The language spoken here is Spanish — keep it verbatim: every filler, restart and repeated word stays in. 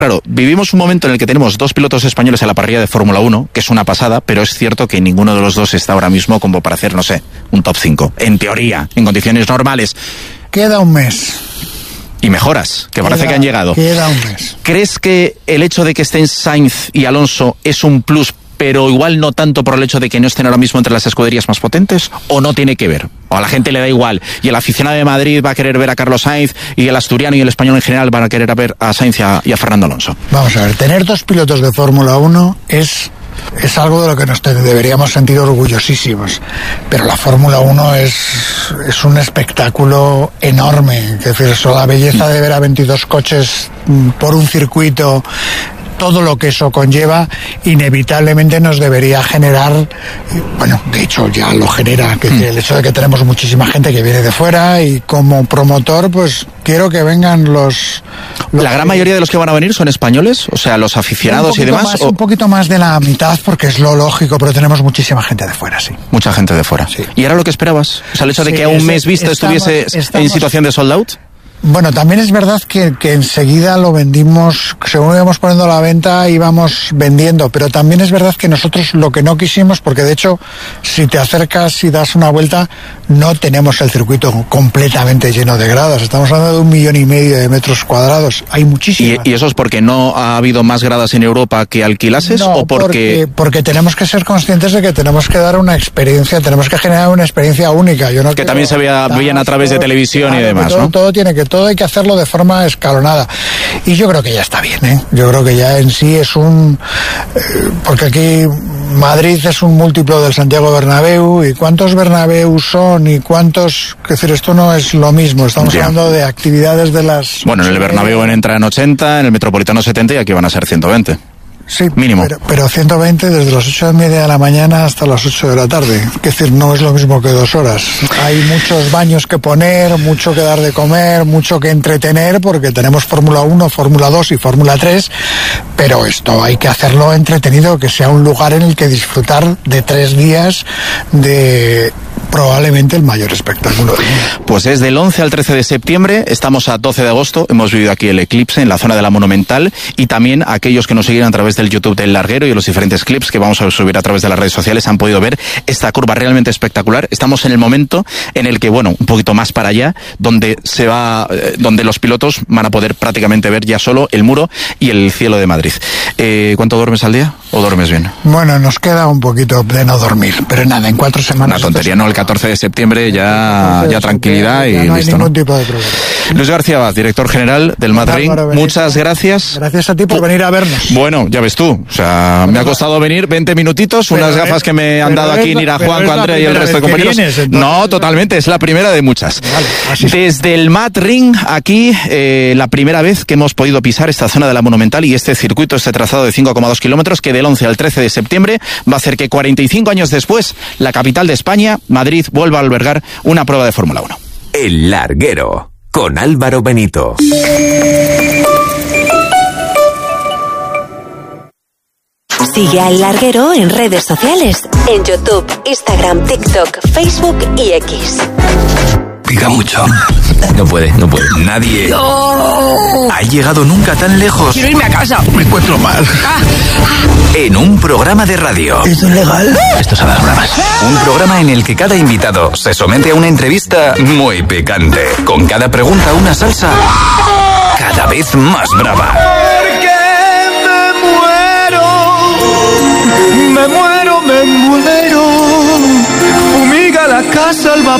Claro, vivimos un momento en el que tenemos dos pilotos españoles a la parrilla de Fórmula uno, que es una pasada, pero es cierto que ninguno de los dos está ahora mismo como para hacer, no sé, un top cinco. En teoría, en condiciones normales. Queda un mes. Y mejoras, que parece queda, que han llegado. Queda un mes. ¿Crees que el hecho de que estén Sainz y Alonso es un plus, pero igual no tanto por el hecho de que no estén ahora mismo entre las escuderías más potentes? ¿O no tiene que ver? ¿O a la gente le da igual? Y el aficionado de Madrid va a querer ver a Carlos Sainz, y el asturiano y el español en general van a querer ver a Sainz y a, y a Fernando Alonso. Vamos a ver, tener dos pilotos de Fórmula uno es... es algo de lo que nos deberíamos sentir orgullosísimos, pero la Fórmula uno es, es un espectáculo enorme. Es decir, eso, la belleza de ver a veintidós coches por un circuito, todo lo que eso conlleva, inevitablemente nos debería generar, bueno, de hecho ya lo genera, que mm. el hecho de que tenemos muchísima gente que viene de fuera, y como promotor, pues quiero que vengan los... los ¿La gran que... mayoría de los que van a venir son españoles? O sea, los aficionados y demás. Más, o... Un poquito más de la mitad, porque es lo lógico, pero tenemos muchísima gente de fuera, sí. Mucha gente de fuera. Sí. ¿Y era lo que esperabas? O sea, el hecho de sí, que a un ese, mes vista estamos, estuviese estamos... en situación de sold out. Bueno, también es verdad que, que enseguida lo vendimos, según íbamos poniendo a la venta, íbamos vendiendo, pero también es verdad que nosotros lo que no quisimos, porque de hecho, si te acercas y das una vuelta, no tenemos el circuito completamente lleno de gradas, estamos hablando de un millón y medio de metros cuadrados, hay muchísimas. ¿Y, y eso es porque no ha habido más gradas en Europa que alquilases? No, ¿o porque... porque, porque tenemos que ser conscientes de que tenemos que dar una experiencia, tenemos que generar una experiencia única. Yo no que quiero, también se vea bien a través de televisión, claro, y demás, todo, ¿no? Todo tiene que, todo hay que hacerlo de forma escalonada. Y yo creo que ya está bien, ¿eh? Yo creo que ya en sí es un... Eh, porque aquí Madrid es un múltiplo del Santiago Bernabéu, y cuántos Bernabéu son y cuántos... Es decir, esto no es lo mismo, estamos ya hablando de actividades de las... Bueno, en el Bernabéu entra en ochenta, en el Metropolitano setenta, y aquí van a ser ciento veinte. Sí, mínimo. Pero, pero ciento veinte desde las ocho y media de la mañana hasta las ocho de la tarde. Es decir, no es lo mismo que dos horas. Hay muchos baños que poner, mucho que dar de comer, mucho que entretener, porque tenemos Fórmula uno, Fórmula dos y Fórmula tres, pero esto hay que hacerlo entretenido, que sea un lugar en el que disfrutar de tres días de... probablemente el mayor espectáculo. Pues es del once al trece de septiembre, estamos a doce de agosto, hemos vivido aquí el eclipse en la zona de la Monumental, y también aquellos que nos siguen a través del YouTube del Larguero y los diferentes clips que vamos a subir a través de las redes sociales han podido ver esta curva realmente espectacular. Estamos en el momento en el que, bueno, un poquito más para allá, donde se va, eh, donde los pilotos van a poder prácticamente ver ya solo el muro y el cielo de Madrid. Eh, ¿Cuánto duermes al día? ¿O duermes bien? Bueno, nos queda un poquito de no dormir, pero nada, en cuatro semanas... Una tontería, no, el catorce de septiembre ya, ya tranquilidad y ya no hay listo, ningún ¿no? tipo de problema. Luis García Abad, director general del Madrid, muchas gracias. Gracias a ti por venir a vernos. Bueno, ya ves tú, o sea, me ha costado venir veinte minutitos, pero unas es, gafas que me han dado aquí Nira Juanco, Andrea y el resto de compañeros. Vienes, no, totalmente, es la primera de muchas. Vale, así Desde el Mat Ring, aquí, eh, la primera vez que hemos podido pisar esta zona de la Monumental y este circuito, este trazado de cinco coma dos kilómetros, que del once al trece de septiembre va a hacer que cuarenta y cinco años después, la capital de España, Madrid, vuelva a albergar una prueba de Fórmula uno. El Larguero, con Álvaro Benito. Sigue al Larguero en redes sociales, en YouTube, Instagram, TikTok, Facebook y X. Pica mucho. No puede, no puede. Nadie no. ha llegado nunca tan lejos. Quiero irme a casa. Me encuentro mal. Ah. En un programa de radio. ¿Es ilegal? Esto es a las bromas. Un programa en el que cada invitado se somete a una entrevista muy picante. Con cada pregunta una salsa cada vez más brava. Porque me muero, me muero, me muero. Fumiga la casa al vapor.